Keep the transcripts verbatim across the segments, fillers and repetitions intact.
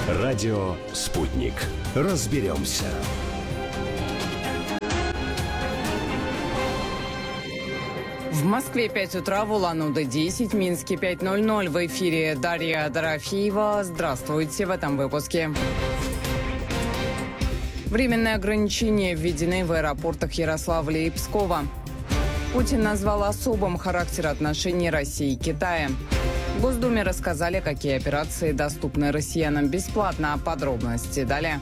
Радио «Спутник». Разберемся. В Москве пять утра, в Улан-Удэ десять, в Минске пять ноль ноль. В эфире Дарья Дорофеева. Здравствуйте в этом выпуске. Временные ограничения введены в аэропортах Ярославля и Пскова. Путин назвал особым характер отношений России и Китая. В Госдуме рассказали, какие операции доступны россиянам бесплатно. Подробности далее.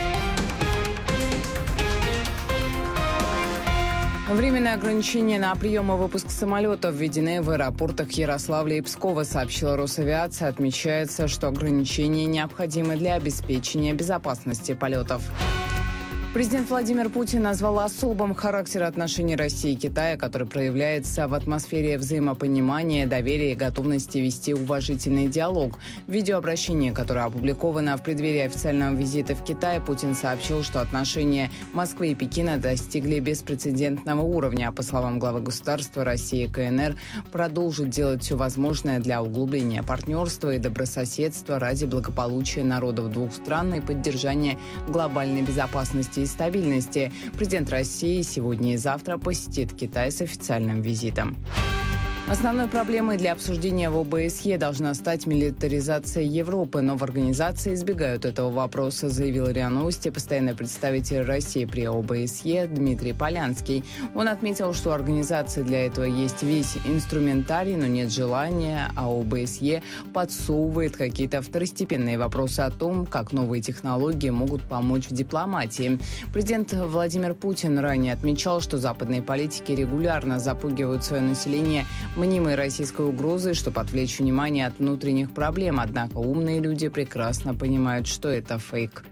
Временные ограничения на прием и выпуск самолетов введены в аэропортах Ярославля и Пскова, сообщила Росавиация. Отмечается, что ограничения необходимы для обеспечения безопасности полетов. Президент Владимир Путин назвал особым характер отношений России и Китая, который проявляется в атмосфере взаимопонимания, доверия и готовности вести уважительный диалог. В видеообращении, которое опубликовано в преддверии официального визита в Китай, Путин сообщил, что отношения Москвы и Пекина достигли беспрецедентного уровня. А по словам главы государства, Россия и КНР продолжат делать все возможное для углубления партнерства и добрососедства ради благополучия народов двух стран и поддержания глобальной безопасности и стабильности. Президент России сегодня и завтра посетит Китай с официальным визитом. Основной проблемой для обсуждения в ОБСЕ должна стать милитаризация Европы, но в организации избегают этого вопроса, заявил РИА Новости постоянный представитель России при ОБСЕ Дмитрий Полянский. Он отметил, что у организации для этого есть весь инструментарий, но нет желания, а ОБСЕ подсовывает какие-то второстепенные вопросы о том, как новые технологии могут помочь в дипломатии. Президент Владимир Путин ранее отмечал, что западные политики регулярно запугивают свое население мнимой российской угрозой, чтобы отвлечь внимание от внутренних проблем. Однако умные люди прекрасно понимают, что это фейк.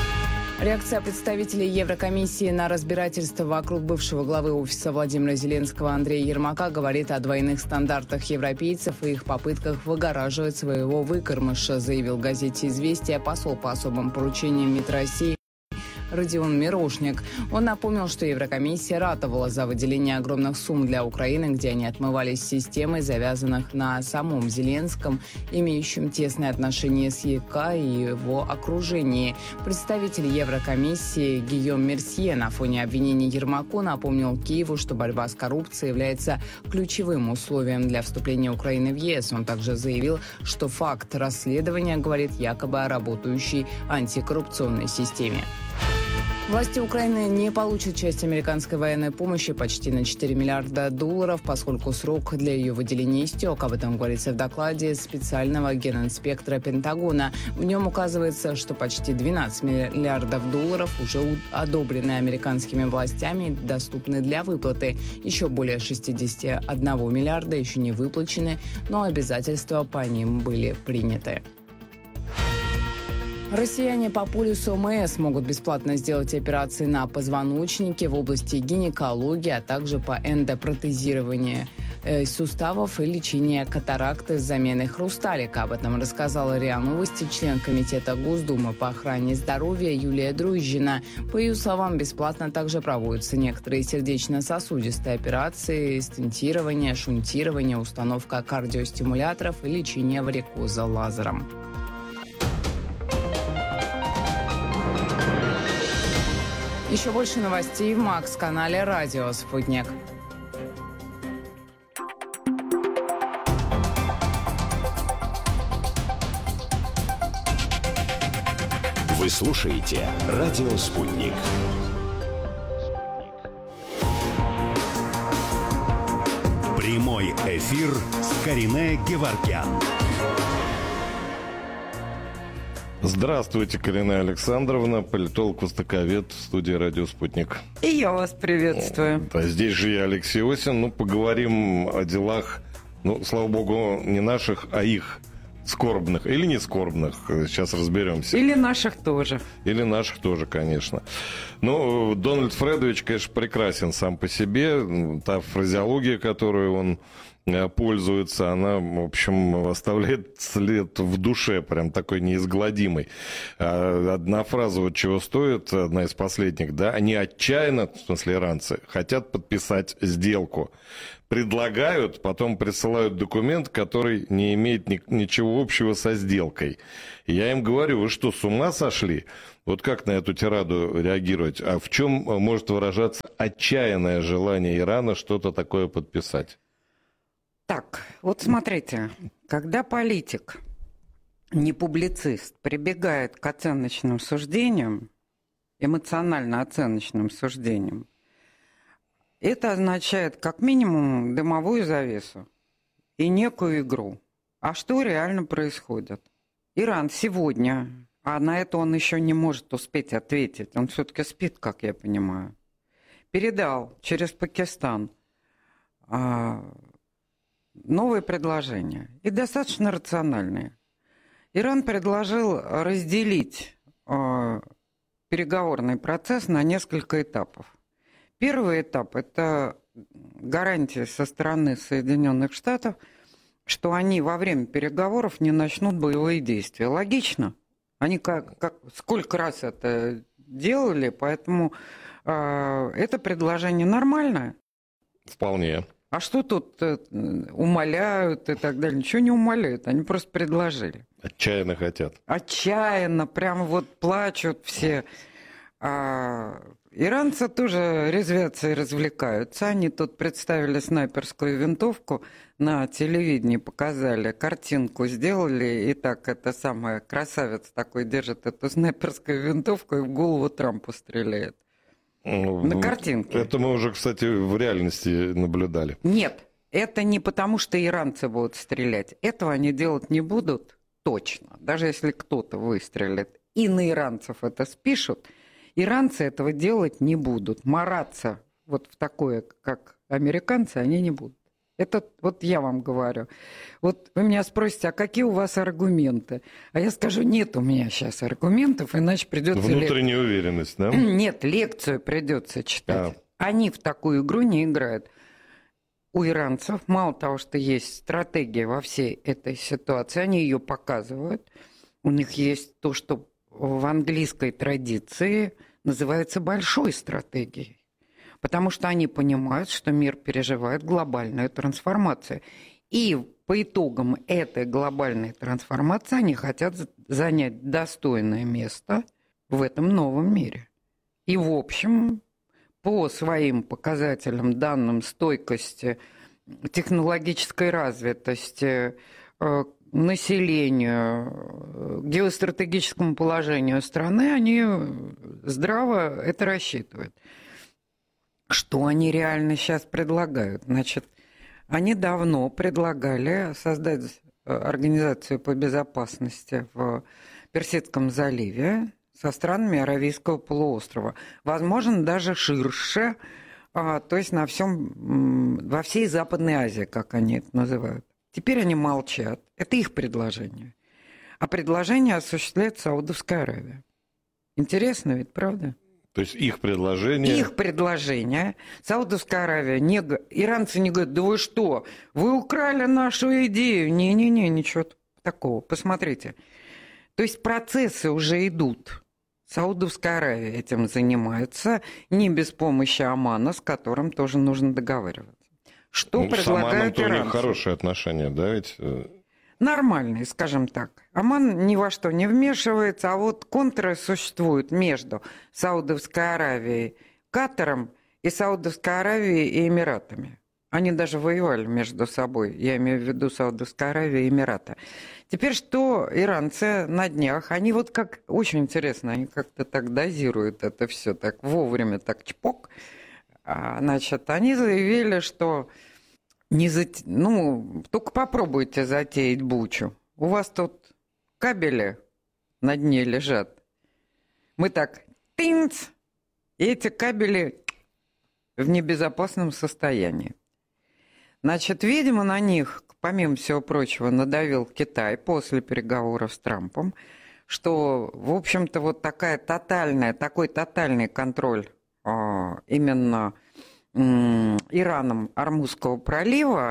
Реакция представителей Еврокомиссии на разбирательство вокруг бывшего главы офиса Владимира Зеленского Андрея Ермака говорит о двойных стандартах европейцев и их попытках выгораживать своего выкормыша, заявил в газете «Известия» посол по особым поручениям МИД России Родион Мирошник. Он напомнил, что Еврокомиссия ратовала за выделение огромных сумм для Украины, где они отмывались системой, завязанных на самом Зеленском, имеющем тесные отношения с ЕК и его окружении. Представитель Еврокомиссии Гийом Мерсье на фоне обвинений Ермаку напомнил Киеву, что борьба с коррупцией является ключевым условием для вступления Украины в ЕС. Он также заявил, что факт расследования говорит якобы о работающей антикоррупционной системе. Власти Украины не получат часть американской военной помощи почти на четыре миллиарда долларов, поскольку срок для ее выделения истек. Об этом говорится в докладе специального генинспектора Пентагона. В нем указывается, что почти двенадцать миллиардов долларов уже одобрены американскими властями и доступны для выплаты. Еще более шестьдесят один миллиарда еще не выплачены, но обязательства по ним были приняты. Россияне по полису ОМС могут бесплатно сделать операции на позвоночнике в области гинекологии, а также по эндопротезированию э, суставов и лечению катаракты с заменой хрусталика. Об этом рассказала РИА Новости член Комитета Госдумы по охране здоровья Юлия Дружина. По ее словам, бесплатно также проводятся некоторые сердечно-сосудистые операции, стентирование, шунтирование, установка кардиостимуляторов и лечение варикоза лазером. Еще больше новостей в Макс-канале «Радио Спутник». Вы слушаете «Радио Спутник». Прямой эфир с Каринэ Геворгян. Здравствуйте, Каринэ Александровна, политолог-востоковед в студии «Радио Спутник». И я вас приветствую. Да, здесь же я, Алексей Осин. Ну, поговорим о делах, ну, слава богу, не наших, а их скорбных или не скорбных. Сейчас разберемся. Или наших тоже. Или наших тоже, конечно. Ну, Дональд Фредович, конечно, прекрасен сам по себе. Та фразеология, которую он пользуется, она, в общем, оставляет след в душе, прям такой неизгладимый. Одна фраза вот чего стоит, одна из последних, да, они отчаянно, в смысле иранцы, хотят подписать сделку. Предлагают, потом присылают документ, который не имеет ни, ничего общего со сделкой. Я им говорю, вы что, с ума сошли? Вот как на эту тираду реагировать? А в чем может выражаться отчаянное желание Ирана что-то такое подписать? Так, вот смотрите, когда политик, не публицист, прибегает к оценочным суждениям, эмоционально-оценочным суждениям, это означает как минимум дымовую завесу и некую игру. А что реально происходит? Иран сегодня, а на это он еще не может успеть ответить, он все-таки спит, как я понимаю, передал через Пакистан а, новые предложения, и достаточно рациональные. Иран предложил разделить а, переговорный процесс на несколько этапов. Первый этап – это гарантия со стороны Соединенных Штатов, что они во время переговоров не начнут боевые действия. Логично. Они как, как, сколько раз это делали, поэтому э, это предложение нормальное. Вполне. А что тут э, умоляют и так далее? Ничего не умоляют, они просто предложили. Отчаянно хотят. Отчаянно, прям вот плачут все. А иранцы тоже резвятся и развлекаются. Они тут представили снайперскую винтовку на телевидении, показали, картинку сделали, и так это самое, красавец такой держит эту снайперскую винтовку и в голову Трампу стреляет. Ну, на картинке. Это мы уже, кстати, в реальности наблюдали. Нет, это не потому, что иранцы будут стрелять. Этого они делать не будут точно. Даже если кто-то выстрелит и на иранцев это спишут, иранцы этого делать не будут. Мараться вот в такое, как американцы, они не будут. Это вот я вам говорю. Вот вы меня спросите, а какие у вас аргументы? А я скажу, нет у меня сейчас аргументов, иначе придется... Внутренняя лек... уверенность, да? Нет, лекцию придется читать. А. Они в такую игру не играют. У иранцев мало того, что есть стратегия во всей этой ситуации, они ее показывают. У них есть то, что в английской традиции называется большой стратегией. Потому что они понимают, что мир переживает глобальную трансформацию. И по итогам этой глобальной трансформации они хотят занять достойное место в этом новом мире. И, в общем, по своим показателям, данным стойкости, технологической развитости, населению, геостратегическому положению страны, они здраво это рассчитывают. Что они реально сейчас предлагают? Значит, они давно предлагали создать организацию по безопасности в Персидском заливе со странами Аравийского полуострова. Возможно, даже ширше, то есть на всем, во всей Западной Азии, как они это называют. Теперь они молчат. Это их предложение. А предложение осуществляет Саудовская Аравия. Интересно ведь, правда? То есть их предложение... Их предложение. Саудовская Аравия. Не... Иранцы не говорят, да вы что, вы украли нашу идею. Не-не-не, ничего такого. Посмотрите. То есть процессы уже идут. Саудовская Аравия этим занимается. Не без помощи Омана, с которым тоже нужно договариваться. Что ну, предлагают иранцы? У них хорошие отношения, да, ведь... Нормальные, скажем так. Оман ни во что не вмешивается, а вот контры существуют между Саудовской Аравией, Катаром и Саудовской Аравией и Эмиратами. Они даже воевали между собой, я имею в виду Саудовская Аравия и Эмираты. Теперь что иранцы на днях, они вот как, очень интересно, они как-то так дозируют это все, так вовремя, так чпок. Значит, они заявили, что не зат... ну, только попробуйте затеять бучу. У вас тут кабели на дне лежат. Мы так тынц, и эти кабели в небезопасном состоянии. Значит, видимо, на них, помимо всего прочего, надавил Китай после переговоров с Трампом, что, в общем-то, вот такая тотальная, такой тотальный контроль а, именно м, Ираном Ормузского пролива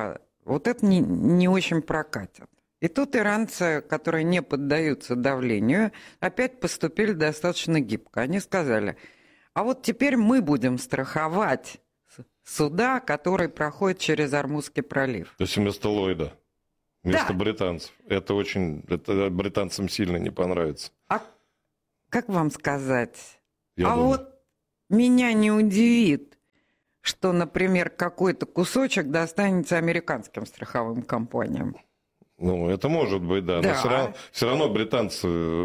вот это не, не очень прокатит. И тут иранцы, которые не поддаются давлению, опять поступили достаточно гибко. Они сказали, а вот теперь мы будем страховать суда, которые проходят через Ормузский пролив. То есть вместо Ллойда, вместо да. британцев. Это очень, это британцам сильно не понравится. А как вам сказать? Я а думаю. вот меня не удивит, что, например, какой-то кусочек достанется американским страховым компаниям. Ну, это может быть, да. да. Но все равно, все равно британцы...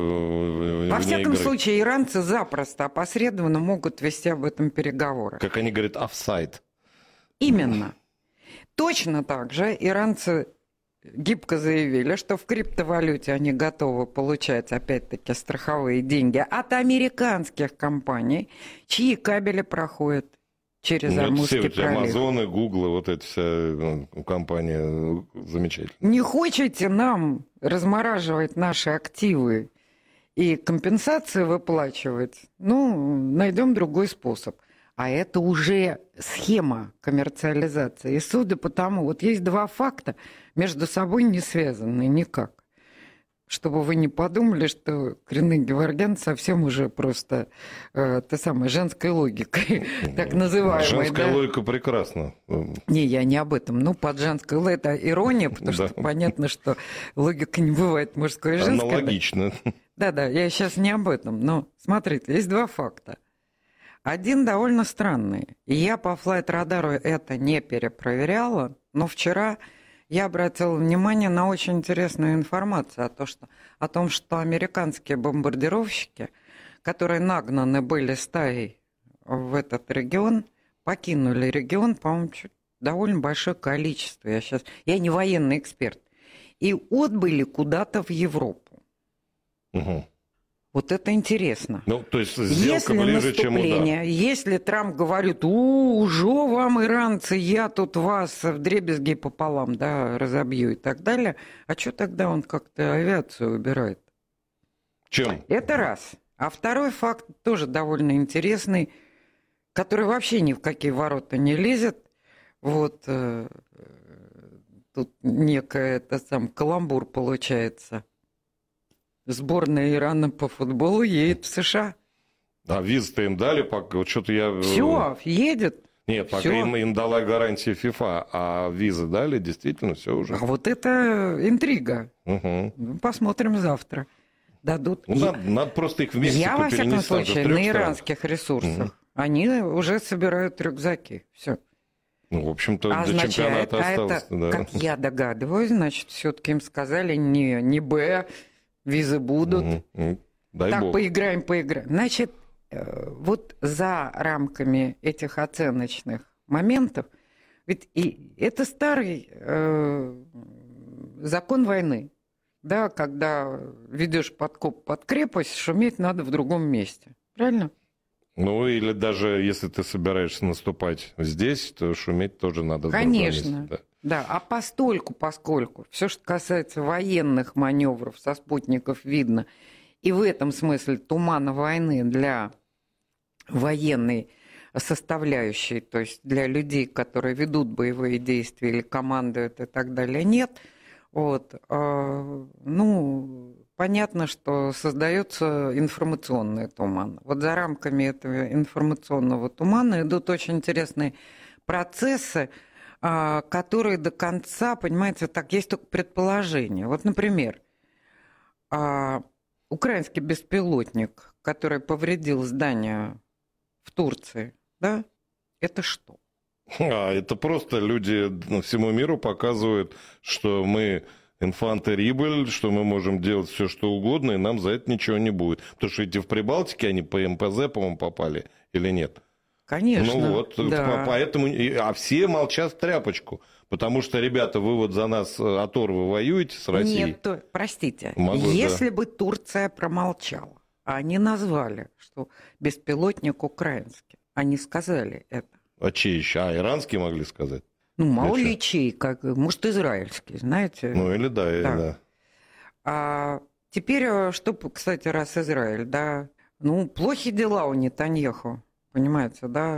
Во всяком игры. случае, иранцы запросто опосредованно могут вести об этом переговоры. Как они говорят, офсайд. Именно. Точно так же иранцы гибко заявили, что в криптовалюте они готовы получать, опять-таки, страховые деньги от американских компаний, чьи кабели проходят через ну, Ормузский все, пролив. Амазоны, Гуглы, вот эта вся ну, компания замечательная. Не хотите нам размораживать наши активы и компенсации выплачивать? Ну, найдем другой способ. А это уже схема коммерциализации. И судя по тому, вот есть два факта, между собой не связанные никак. Чтобы вы не подумали, что Каринэ Геворгян совсем уже просто э, та самая женской логикой, так называемой. Женская да? логика прекрасна. Не, я не об этом. Ну, под женской логикой это ирония, потому что понятно, что логика не бывает мужской и женской. Аналогично. Да-да, я сейчас не об этом. Но смотрите, есть два факта. Один довольно странный. Я по флайт-радару это не перепроверяла, но вчера я обратила внимание на очень интересную информацию о, том, что, о том, что американские бомбардировщики, которые нагнаны были стаей в этот регион, покинули регион, по-моему, довольно большое количество. Я, сейчас, я не военный эксперт. И отбыли куда-то в Европу. Угу. Вот это интересно. Ну, то есть сделка если ближе, чем удар. Если Трамп говорит, у, уже вам, иранцы, я тут вас вдребезги пополам, да, разобью и так далее, а что тогда он как-то авиацию убирает? Чем? Это раз. А второй факт тоже довольно интересный, который вообще ни в какие ворота не лезет. Вот э, тут некая, это сам каламбур получается. Сборная Ирана по футболу едет в США. А визы-то им дали, пока вот что-то я... Все, едет. Нет, пока Всё. им, им дала гарантия ФИФА, а визы дали, действительно, все уже. А вот это интрига. Угу. Посмотрим завтра. Дадут. Ну, надо, надо просто их вместе Я, во всяком перенести. случае, на иранских ресурсах. Угу. Они уже собирают рюкзаки. Все. Ну, в общем-то, а до означает, чемпионата а осталось. Это, да. как я догадываюсь, значит, все-таки им сказали не, не Б, визы будут. Угу. Дай так, бог. поиграем, поиграем. Значит, вот за рамками этих оценочных моментов, ведь и это старый э, закон войны, да, когда ведешь подкоп под крепость, шуметь надо в другом месте, правильно? Ну, или даже если ты собираешься наступать здесь, то шуметь тоже надо. Конечно, месте, да. да. А постольку, поскольку все, что касается военных маневров со спутников, видно, и в этом смысле тумана войны для военной составляющей, то есть для людей, которые ведут боевые действия или командуют и так далее, нет. Вот. Ну, понятно, что создается информационный туман. Вот за рамками этого информационного тумана идут очень интересные процессы, которые до конца, понимаете, так, есть только предположения. Вот, например, украинский беспилотник, который повредил здание в Турции, да, это что? А, это просто люди всему миру показывают, что мы инфантерибль, что мы можем делать все, что угодно, и нам за это ничего не будет. Потому что эти в Прибалтике, они по эм пэ зэ, по-моему, попали или нет? Конечно. Ну вот, да. поэтому, а все молчат в тряпочку. Потому что, ребята, вы вот за нас, Атор, вы воюете с Россией? Нет, то, простите, Могу, если да. бы Турция промолчала, они назвали, что беспилотник украинский, они сказали это. А чей еще? А, иранские могли сказать? Ну, мало ли чей, как, может, израильский, знаете. Ну, или да, или да. да. А теперь, что, кстати, раз Израиль, да, ну, плохи дела у Нетаньяху. понимаете, да,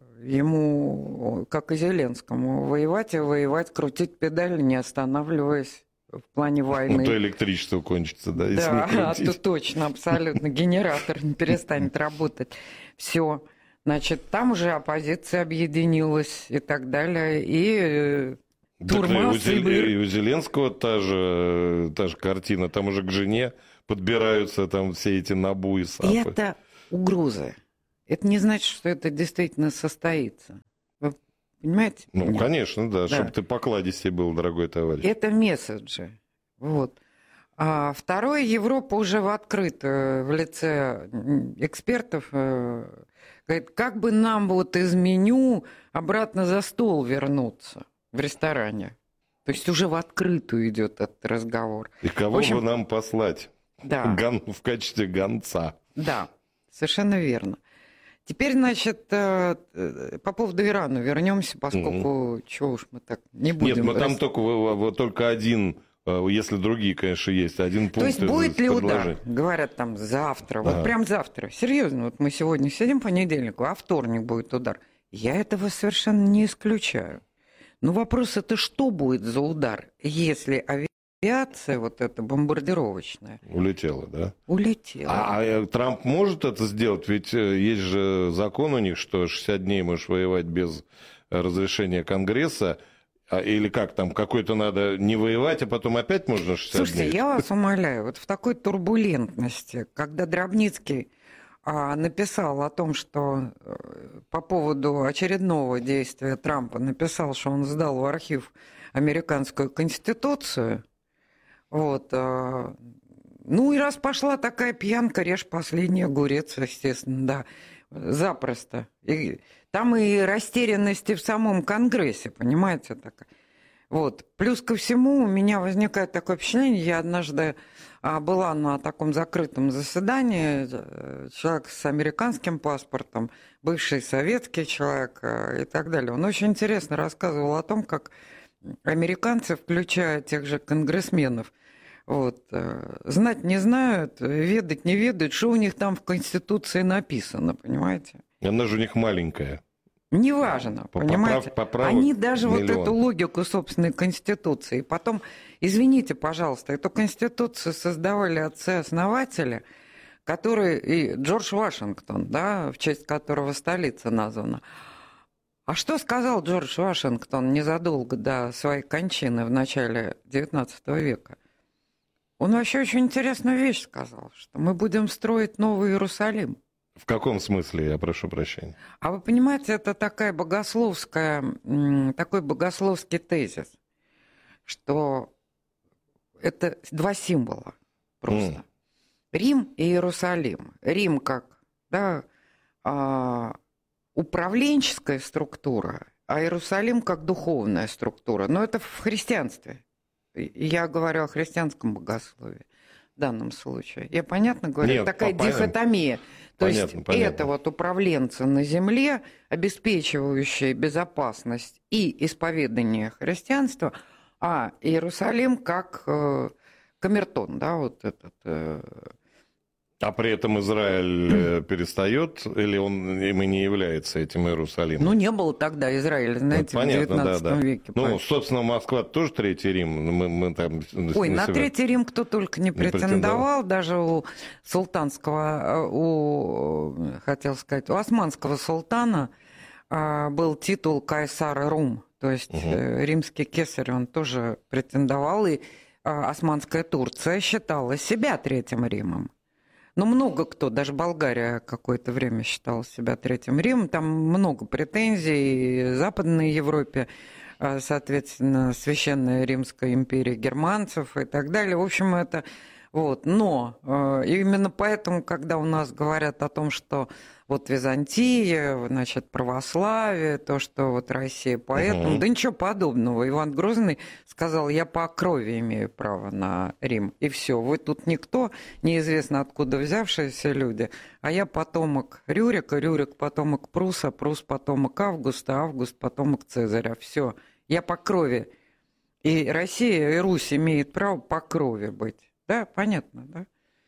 ему, как и Зеленскому, воевать и воевать, крутить педали, не останавливаясь в плане войны. Ну, то электричество кончится, да, если да, не крутить. Да, точно, абсолютно. Генератор не перестанет работать. Все. Значит, там уже оппозиция объединилась и так далее. И турма, и, у Зел... и у Зеленского та же, та же картина. Там уже к жене подбираются там все эти НАБУ и САПы. И это угрозы. Это не значит, что это действительно состоится. Вы понимаете? Ну, меня? Конечно, да, да. Чтобы ты покладистей был, дорогой товарищ. Это месседжи. Вот. А второе, Европа уже в открытую, в лице экспертов, говорит, как бы нам вот из меню обратно за стол вернуться в ресторане. То есть уже в открытую идет этот разговор. И кого в общем, бы нам послать? Да. Гон... В качестве гонца. Да, совершенно верно. Теперь, значит, по поводу Ирана вернемся, поскольку, угу. чего уж мы так не будем... Нет, но там только, только один, если другие, конечно, есть, один пункт. То есть будет ли удар? Говорят там завтра, ага. вот прям завтра. Серьезно, вот мы сегодня сидим по понедельнику, а вторник будет удар. Я этого совершенно не исключаю. Но вопрос это что будет за удар, если авиация вот эта бомбардировочная... Улетела, да? Улетела. А, а Трамп может это сделать? Ведь есть же закон у них, что шестьдесят дней можешь воевать без разрешения Конгресса. Или как там, какой-то надо не воевать, а потом опять можно шестьдесят Слушайте, дней? Слушайте, я вас умоляю, вот в такой турбулентности, когда Дробницкий а, написал о том, что по поводу очередного действия Трампа написал, что он сдал в архив американскую конституцию, вот, а, ну и раз пошла такая пьянка, режь последний огурец, естественно, да, запросто. И там и растерянности в самом Конгрессе, понимаете, такая. Вот. Плюс ко всему у меня возникает такое впечатление, я однажды была на таком закрытом заседании, человек с американским паспортом, бывший советский человек и так далее. Он очень интересно рассказывал о том, как американцы, включая тех же конгрессменов, вот, знать не знают, ведать не ведают, что у них там в Конституции написано, понимаете? Она же у них маленькая. Неважно, Поправ, понимаете? поправок Они даже миллион. Вот эту логику собственной Конституции. Потом, извините, пожалуйста, эту Конституцию создавали отцы-основатели, которые... И Джордж Вашингтон, да, в честь которого столица названа. А что сказал Джордж Вашингтон незадолго до своей кончины в начале девятнадцатого века? Он вообще очень интересную вещь сказал, что мы будем строить Новый Иерусалим. В каком смысле, я прошу прощения? А вы понимаете, это такая богословская, такой богословский тезис, что это два символа просто. Mm. Рим и Иерусалим. Рим как, да, управленческая структура, а Иерусалим как духовная структура. Но это в христианстве. Я говорю о христианском богословии в данном случае. Я понятно говорю? Нет, такая понятно. дихотомия. То понятно, есть понятно. это вот управленцы на земле, обеспечивающие безопасность и исповедание христианства, а Иерусалим как э, камертон, да, вот этот... Э... А при этом Израиль перестает, или он им и не является этим Иерусалимом? Ну, не было тогда Израиля, знаете, понятно, в девятнадцатом да, да. веке. Ну, поэтому. собственно, Москва тоже Третий Рим. Мы, мы там Ой, на, на себя... Третий Рим кто только не, не претендовал, претендовал, даже у султанского, у, хотел сказать, у османского султана был титул Кайсар Рум, то есть угу. римский кесарь, он тоже претендовал, и османская Турция считала себя Третьим Римом. Но много кто, даже Болгария какое-то время считала себя Третьим Римом, там много претензий в Западной Европе, соответственно, Священная Римская империя германцев и так далее. В общем, это... Вот. Но именно поэтому, когда у нас говорят о том, что вот Византия, значит, православие, то, что вот Россия поэтому, угу. да ничего подобного. Иван Грозный сказал, я по крови имею право на Рим. И все, вы тут никто, неизвестно откуда взявшиеся люди, а я потомок Рюрика, Рюрик потомок Пруса, Прус потомок Августа, Август потомок Цезаря. Все, я по крови. И Россия, и Русь имеют право по крови быть. Да, понятно, да?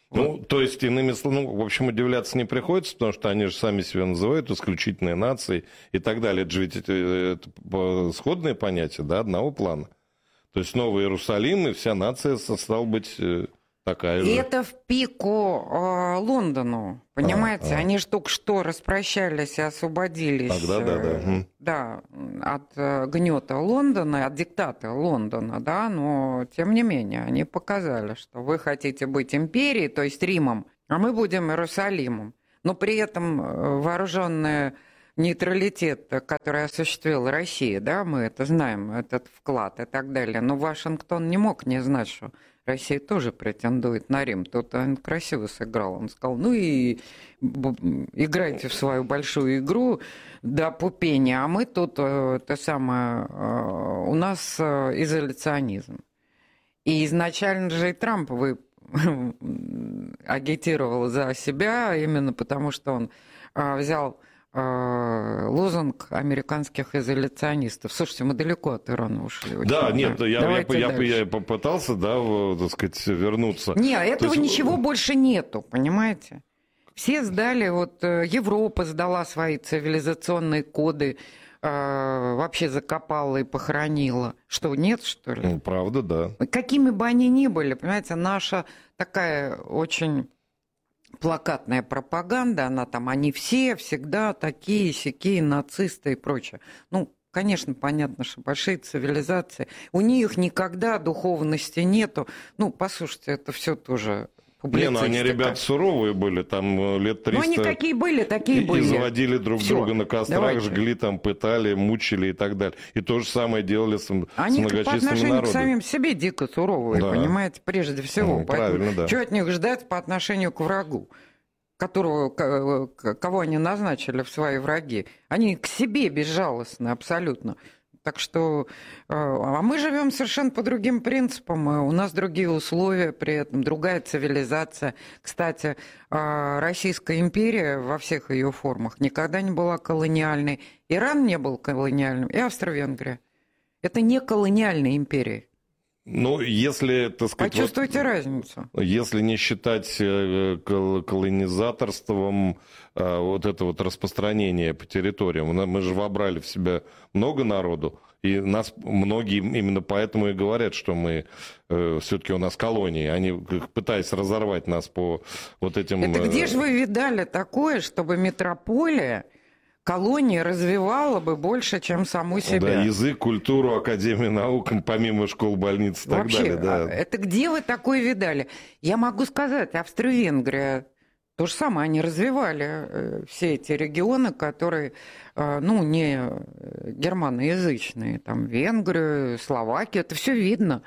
Ну, то есть, иными словами, ну, в общем, удивляться не приходится, потому что они же сами себя называют исключительной нацией и так далее. Это же ведь это, это сходные понятия, да, одного плана. То есть Новый Иерусалим и вся нация, стала быть, такая же. И это в пику э, Лондону, понимаете? А, а. Они же только что распрощались и освободились. Тогда, да, да. Э, да, от э, гнета Лондона, от диктата Лондона, да, но тем не менее они показали, что вы хотите быть империей, то есть Римом, а мы будем Иерусалимом. Но при этом вооруженные нейтралитет, который осуществила Россия, да, мы это знаем, этот вклад и так далее. Но Вашингтон не мог не знать, что Россия тоже претендует на Рим. Тут он красиво сыграл. Он сказал, ну и играйте в свою большую игру до пупения, а мы тут, это самое, у нас изоляционизм. И изначально же и Трамп вы агитировал за себя, именно потому что он взял лозунг американских изоляционистов. Слушайте, мы далеко от Ирана ушли. Да, нет, я, я, я, я попытался, да, так сказать, вернуться. Нет, этого есть... ничего больше нету, понимаете? Все сдали, вот Европа сдала свои цивилизационные коды, э, вообще закопала и похоронила. Что, нет, что ли? Ну, правда, да. Какими бы они ни были, понимаете, наша такая очень... плакатная пропаганда, она там, они все всегда такие, сякие, нацисты и прочее. Ну, конечно, понятно, что большие цивилизации, у них никогда духовности нету. Ну, послушайте, это все тоже публицистика. Не, ну они, ребята, суровые были, там лет триста. Ну, они какие были, такие и, были. И заводили друг Всё, друга на кострах, давайте. Жгли, там, пытали, мучили и так далее. И то же самое делали с, они с многочисленными по отношению народами. к самим себе дико суровые, да. понимаете, прежде всего. Ну, Поэтому правильно, да. что от них ждать по отношению к врагу, которого, кого они назначили в свои враги? Они к себе безжалостны абсолютно. Так что, а мы живем совершенно по другим принципам, у нас другие условия, при этом другая цивилизация. Кстати, Российская империя во всех ее формах никогда не была колониальной. Иран не был колониальным, и Австро-Венгрия. Это не колониальные империи. Ну, если, так сказать... Почувствуйте вот, разницу. Если не считать колонизаторством вот это вот распространение по территориям. Мы же вобрали в себя много народу, и нас многие именно поэтому и говорят, что мы все-таки у нас колонии. Они пытаясь разорвать нас по вот этим... Это где же вы видали такое, чтобы метрополия... колония развивала бы больше, чем саму себя. Да, язык, культуру, академию наук, помимо школ, больниц и так Вообще, далее. Да. Это где вы такое видали? Я могу сказать, Австро-Венгрия, то же самое, они развивали все эти регионы, которые, ну, не германоязычные, там, Венгрию, Словакию, это все видно.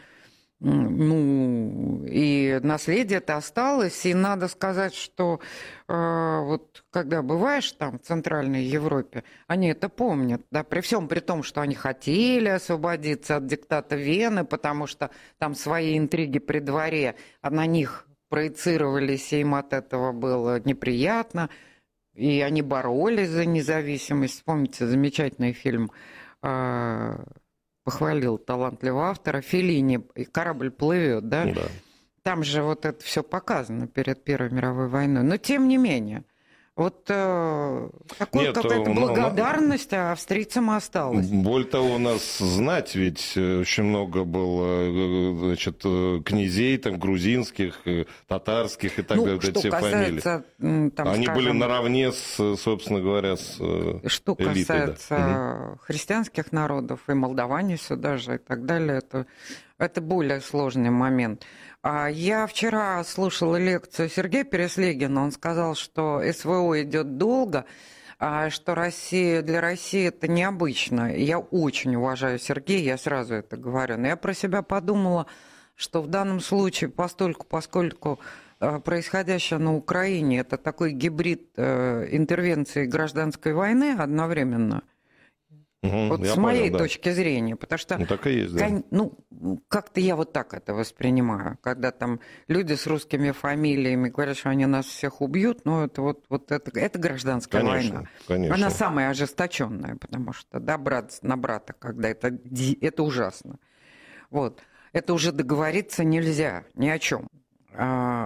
Ну, и наследие это осталось, и надо сказать, что э, вот когда бываешь там в Центральной Европе, они это помнят, да, при всем при том, что они хотели освободиться от диктата Вены, потому что там свои интриги при дворе, а на них проецировались, и им от этого было неприятно, и они боролись за независимость. Вспомните замечательный фильм э, похвалил талантливого автора Феллини, и корабль плывет, да? Да. Там же вот это все показано перед Первой мировой войной. Но тем не менее, вот э, такой, какая-то благодарность но, австрийцам осталась. Более того, у нас знать ведь очень много было, значит, князей там грузинских, татарских и так ну, далее, что все касается, фамилии. Там, Они скажем, были наравне, с, собственно говоря, с что элитой. Касается да. христианских народов, и молдаване сюда же, и так далее, это, это более сложный момент. Я вчера слушала лекцию Сергея Переслегина. Он сказал, что СВО идет долго, что Россия, для России это необычно. Я очень уважаю Сергея, я сразу это говорю. Но я про себя подумала, что в данном случае, постольку, поскольку происходящее на Украине это такой гибрид интервенции и гражданской войны одновременно, Угу, вот с понял, моей да. точки зрения, потому что ну, так и есть, да. кон... ну, как-то я вот так это воспринимаю, когда там люди с русскими фамилиями говорят, что они нас всех убьют, ну это вот, вот это, это гражданская конечно, война. Конечно. Она самая ожесточенная, потому что да, брат на брата, когда это, это ужасно. Вот. Это уже договориться нельзя ни о чем.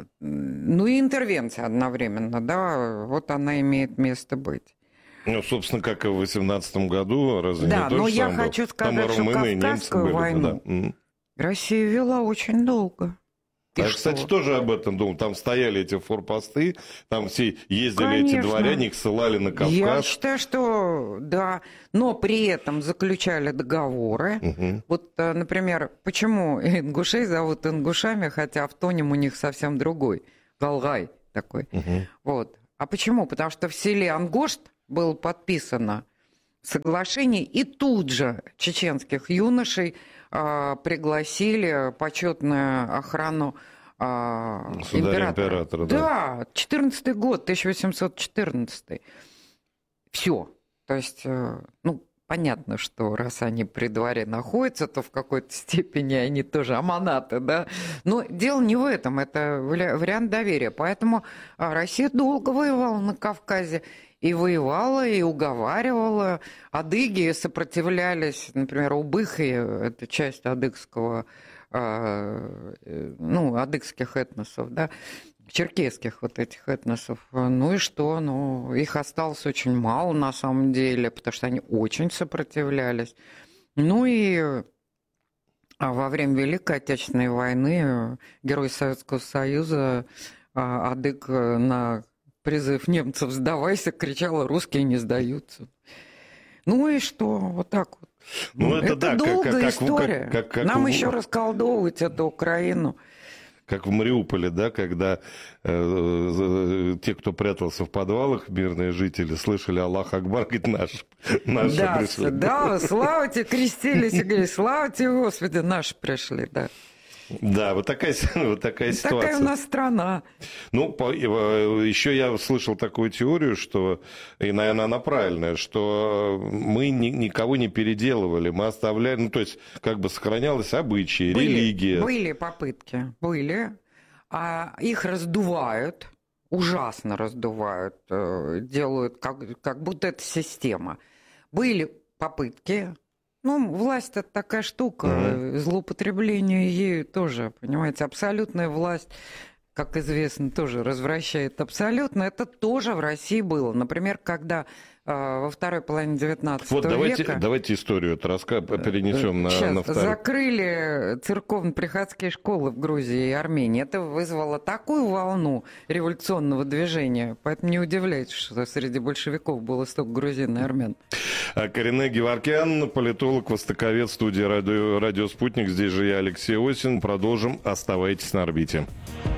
ну и интервенция одновременно, да, вот она имеет место быть. Ну, собственно, как и в восемнадцатом году, разве да, не то но же я самое хочу было? сказать, Там что румыны и немцы Кавказскую были, войну да. Россия вела очень долго. Я, И кстати, что? тоже об этом думал. Там стояли эти форпосты, там все ездили, Конечно. эти дворяне, их ссылали на Кавказ. Я считаю, что да, но при этом заключали договоры. Угу. Вот, например, почему ингушей зовут ингушами, хотя автоним у них совсем другой, Галгай такой. Угу. Вот. А почему? Потому что в селе Ангошт было подписано соглашение, и тут же чеченских юношей а, пригласили почетную охрану а, императора. Императора, да. Да, четырнадцатый год, тысяча восемьсот четырнадцатый. Все. То есть, ну, понятно, что раз они при дворе находятся, то в какой-то степени они тоже аманаты, да. Но дело не в этом, это вариант доверия. Поэтому Россия долго воевала на Кавказе. И воевала, и уговаривала. Адыги сопротивлялись, например, Убыхи, это часть адыгского, ну, адыгских этносов, да, черкесских вот этих этносов. Ну и что? Ну, их осталось очень мало на самом деле, потому что они очень сопротивлялись. Ну и во время Великой Отечественной войны герой Советского Союза адыг на призыв немцев «Сдавайся!» кричала: «Русские не сдаются». Ну и что? Вот так вот. Ну, это, это да, долгая как, как, история. Как, как, как Нам в... еще расколдовывать эту Украину. Как в Мариуполе, да, когда э, те, кто прятался в подвалах, мирные жители, слышали «Аллах Акбар», говорит, наши, наши да, пришли. Да, слава тебе, крестились и говорили: «Слава тебе, Господи, наши пришли», да. Да, вот такая, вот такая ситуация. Такая у нас страна. Ну, по, еще я слышал такую теорию, что, и, наверное, она правильная, что мы ни, никого не переделывали, мы оставляли, ну, то есть, как бы сохранялось обычаи, были, религия. Были попытки, были. А их раздувают, ужасно раздувают, делают, как, как будто это система. Были попытки. Ну, власть – это такая штука, mm-hmm. злоупотребление ею тоже, понимаете, абсолютная власть, как известно, тоже развращает абсолютно. Это тоже в России было. Например, когда э, во второй половине девятнадцатого вот давайте, века... давайте историю эту раска... перенесем на, Сейчас, на второй. Закрыли церковно-приходские школы в Грузии и Армении. Это вызвало такую волну революционного движения, поэтому не удивляйтесь, что среди большевиков было столько грузин и армян. Каринэ Геворкян, политолог, востоковед, студия радио, радио «Спутник». Здесь же я, Алексей Осин. Продолжим. Оставайтесь на орбите.